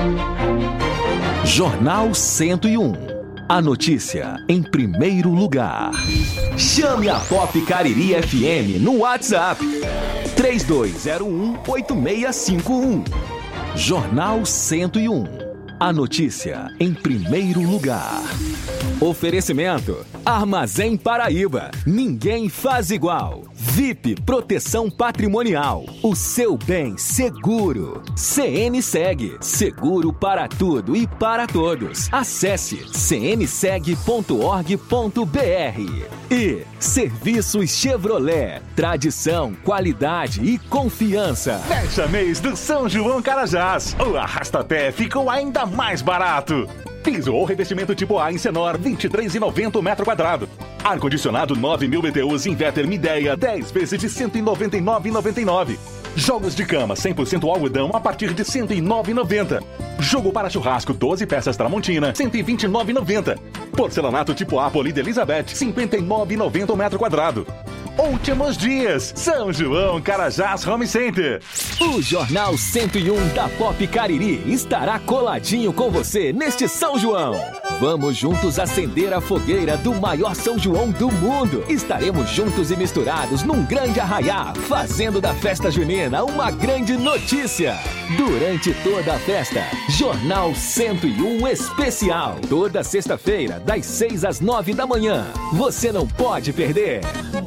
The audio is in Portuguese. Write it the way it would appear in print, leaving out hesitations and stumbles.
Jornal 101. A notícia em primeiro lugar. Chame a Pop Cariri FM no WhatsApp 3201-8651. Jornal 101. A notícia em primeiro lugar. Oferecimento: Armazém Paraíba. Ninguém faz igual. VIP Proteção Patrimonial. O seu bem seguro. CNSeg. Seguro para tudo e para todos. Acesse cnseg.org.br. E Serviços Chevrolet. Tradição, qualidade e confiança. Fecha mês do São João Carajás. O arrasta-pé ficou ainda mais barato. Piso ou revestimento tipo A em Senor, R$ 23,90 o metro quadrado. Ar-condicionado 9.000 BTUs Inverter Midea, 10 vezes de R$ 199,99. Jogos de cama 100% algodão a partir de R$ 109,90. Jogo para churrasco 12 peças Tramontina, R$ 129,90. Porcelanato tipo A Polida Elizabeth, R$ 59,90 o metro quadrado. Últimos dias, São João Carajás Home Center. O Jornal 101 da Pop Cariri estará coladinho com você neste São João. Vamos juntos acender a fogueira do maior São João do mundo. Estaremos juntos e misturados num grande arraiá, fazendo da festa junina uma grande notícia. Durante toda a festa, Jornal 101 Especial. Toda sexta-feira, das 6 às 9 da manhã. Você não pode perder.